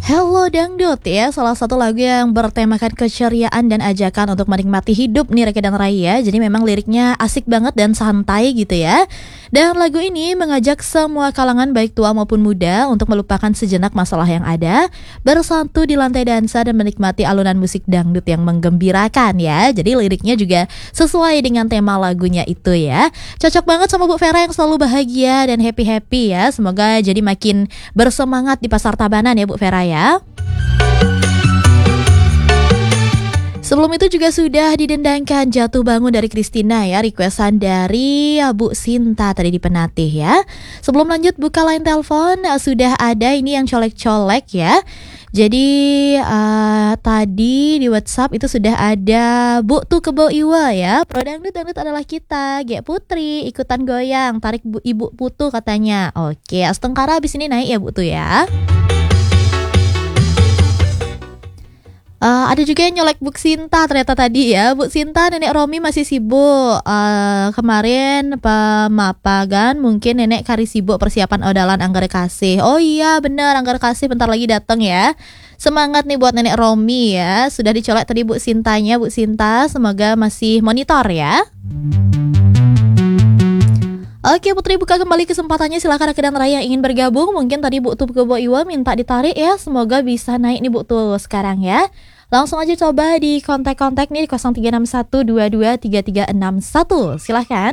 Hello Dangdut ya, salah satu lagu yang bertemakan keceriaan dan ajakan untuk menikmati hidup nih Reke dan Raya. Jadi memang liriknya asik banget dan santai gitu ya. Dan lagu ini mengajak semua kalangan baik tua maupun muda untuk melupakan sejenak masalah yang ada, bersatu di lantai dansa dan menikmati alunan musik dangdut yang menggembirakan ya. Jadi liriknya juga sesuai dengan tema lagunya itu ya. Cocok banget sama Bu Vera yang selalu bahagia dan happy-happy ya. Semoga jadi makin bersemangat di pasar Tabanan ya Bu Vera ya. Sebelum itu juga sudah didendangkan Jatuh Bangun dari Christina ya, requestan dari Bu Sinta tadi di Penatih ya. Sebelum lanjut buka line telepon, sudah ada ini yang colek-colek ya. Jadi tadi di WhatsApp itu sudah ada Bu Tu Kebo Iwa ya. Pro Dangdut adalah kita, Gek Putri ikutan goyang, tarik Ibu Putu katanya. Oke, Astengkara abis ini naik ya Bu Tu ya. Ada juga yang nyolek Bu Sinta ternyata tadi ya. Bu Sinta, Nenek Romi masih sibuk. Kemarin pemapagan mungkin Nenek Kari sibuk persiapan odalan Anggara Kasih. Oh iya benar, Anggara Kasih bentar lagi datang ya. Semangat nih buat Nenek Romi ya. Sudah dicolek tadi Bu Sintanya. Bu Sinta semoga masih monitor ya. Oke Putri, buka kembali kesempatannya. Silakan Reke dan Raya ingin bergabung. Mungkin tadi Bu Tu Kebo Iwa minta ditarik ya. Semoga bisa naik nih Bu Tu sekarang ya. Langsung aja coba di kontak-kontak nih di 0361223361. Silahkan.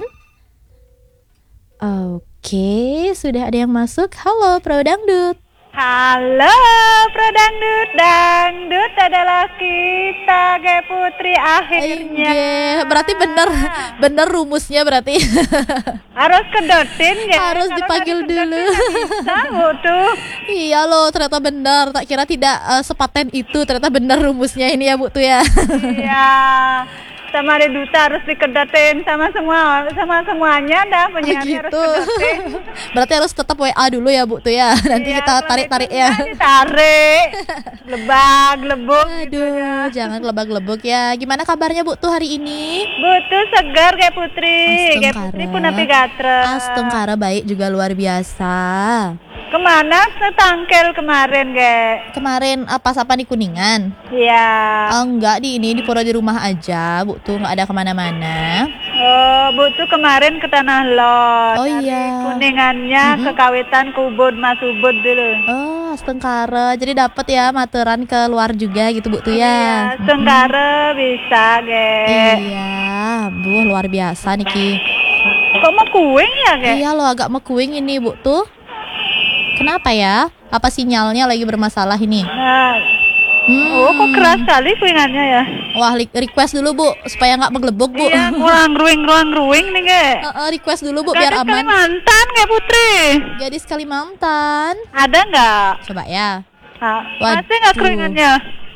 Oke, sudah ada yang masuk. Halo Pro Dangdut. Halo Pro Dangdut, Dangdut adalah kita, Gek Putri akhirnya. Berarti bener rumusnya berarti. Harus kedotin ya. Harus dipanggil dulu. Tahu tuh. Iya loh, ternyata benar. Tak kira tidak sepaten itu. Ternyata benar rumusnya ini ya Bu tuh ya. Iya. Sama ada duta harus dikedatin sama semuanya dah penyiarnya gitu. harus kedatin. Berarti harus tetap WA dulu ya Bu tuh ya. Nanti kita tarik-tarik ya. Tarik. Lebag-lebuk. Aduh, jangan lebag-lebuk ya. Gimana kabarnya Bu tuh hari ini? Butuh segar Gek Putri. Gek Putri pun api gatre. Astengkara baik juga luar biasa. Kemana setangkel kemarin, Gek? Kemarin pas apa di Kuningan? Iya. Oh, enggak, di Pura di rumah aja Bu tuh, nggak ada kemana-mana. Oh, Bu tuh kemarin ke Tanah Lot. Oh iya. Kuningannya ke Kawitan Kubud Mas Ubud dulu. Oh, Astengkara. Jadi dapat ya materan ke luar juga gitu Bu tuh ya. Iya, Astengkara bisa, Gek. Iya, Bu luar biasa nih Ki. Kok mau kuing ya, Gek? Iya loh, agak mekuing ini Bu tuh. Kenapa ya? Apa sinyalnya lagi bermasalah ini? Nah. Oh, kok keras sekali kuingannya ya? Wah, request dulu Bu, supaya nggak megelebuk Bu. Iya, ruang ruing nih, Gek. Request dulu Bu, biar aman. Gadis Kalimantan, Gek Putri. Gadis Kalimantan. Ada nggak? Coba ya. Masih nggak kuingannya?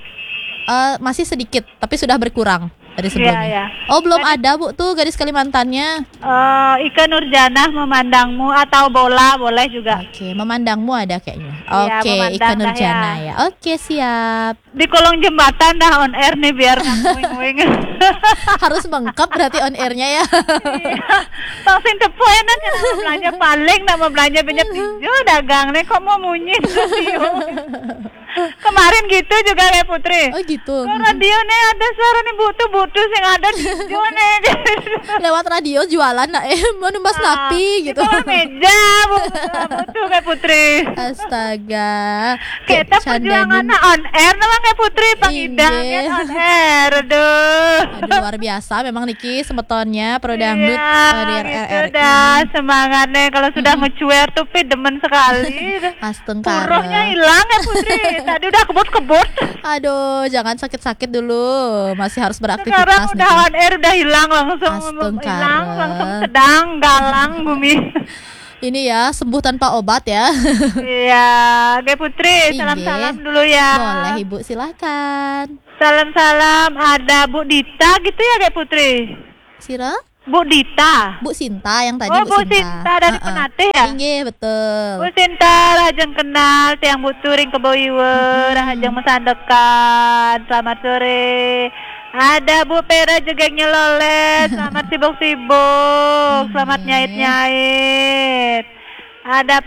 Masih sedikit, tapi sudah berkurang dari sebelumnya. Iya. Oh, belum ada Bu tuh gadis Kalimantannya. Ika Nurjanah memandangmu atau bola boleh juga. Oke, memandangmu ada kayaknya. Iya, Oke, Ika Nurjanah ya. Oke, siap. Di kolong jembatan dah on air nih biar wing-wing. Harus bengkap berarti on airnya ya. Iya. Tongsin tepoy nanti nama belanja paling nama belanja banyak hijau dagang nih kok mau munyi radio. Kemarin gitu juga ya Putri. Oh gitu. Kok radio nih ada suara nih butuh sing ada di hijau nih. Lewat radio jualan nak mau numbas napi gitu. Itu meja butuh kayak Putri. Astaga. Kita perjuangan on air namanya kayak Putri pangidangnya on air. Aduh luar biasa memang Niki semetonnya Pro Dangdut di RRRI. Sudah semangatnya kalau sudah ngecuer tuh demen sekali. Astengkara. Purohnya hilang ya Putri. Tadi udah kebut. Aduh, jangan sakit-sakit dulu. Masih harus beraktivitas. Sekarang udah on air udah hilang langsung. Astengkara. Hilang langsung sedang galang bumi. Ini ya sembuh tanpa obat ya. Iya, Gek Putri, salam-salam dulu ya. Boleh Ibu, silakan. Salam-salam ada Bu Dita gitu ya Gek Putri. Sira? Bu Dita. Bu Sinta yang tadi. Bu Sinta dari Penatih ya? Iya betul. Bu Sinta rajeng kenal tiang Bu Turing ke Boiwe, rajeng mesandekan. Selamat sore. Ada Bu Pera juga nyelolet. Selamat sibuk-sibuk. Selamat nyait-nyait. Ada